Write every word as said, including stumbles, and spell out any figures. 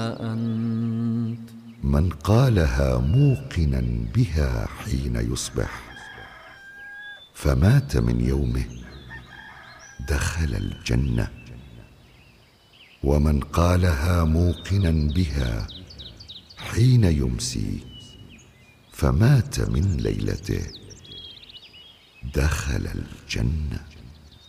أنت. من قالها موقنا بها حين يصبح فمات من يومه دخل الجنة، ومن قالها موقنا بها حين يمسي فمات من ليلته دخل الجنة.